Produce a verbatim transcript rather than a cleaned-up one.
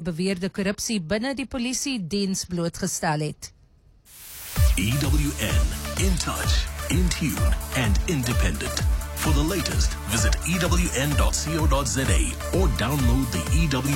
beweerde korrupsie binne die polisie diens blootgestel het. E W N, in touch, in tune, and independent. For the latest, visit E W N dot co dot za or download the E W